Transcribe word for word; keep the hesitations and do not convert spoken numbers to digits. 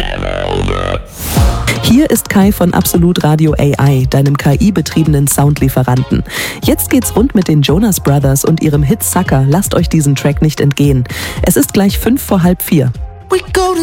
Hier ist Kai von Absolut Radio A I, deinem K I-betriebenen Soundlieferanten. Jetzt geht's rund mit den Jonas Brothers und ihrem Hit Sucker. Lasst euch diesen Track nicht entgehen. Es ist gleich fünf vor halb vier. We go to